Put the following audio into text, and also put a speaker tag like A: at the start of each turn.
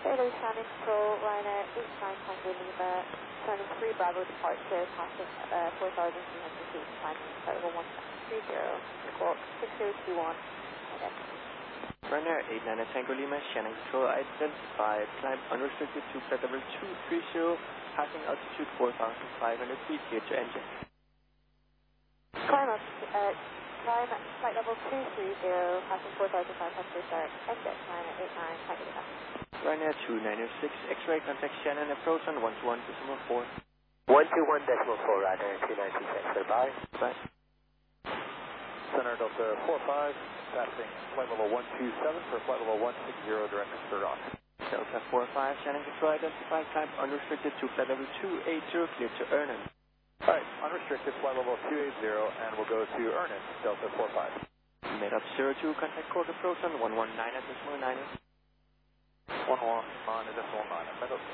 A: Taylor Shannon Control, Ryanair 89 Tango Lima, turning 3 Bravo departure, passing 4,300 feet, climbing flight level 130, squawk 6021, and
B: Ryanair 89 Tango Lima, Shannon Control, identified, climb unrestricted to flight level 230, passing altitude 4,500 feet, clear to engine.
A: Climb flight level 230, passing 4,500, start exit, Ryanair 89 Tango Lima.
B: Ryanair 2906, X-ray, contact Shannon, approach on 121.4.
C: 121.4, Ryanair 2906, goodbye.
B: Bye.
D: Center Delta 45, passing flight level 127 for flight level 160, direct to Sturrock.
B: Delta 45, Shannon Control, identified, climb unrestricted to flight level 280, clear to Ernan.
D: Alright, unrestricted flight level 280, and we'll go to Ernan, Delta 45.
B: Made up 02, contact code approach on 119.9.
D: 119.9,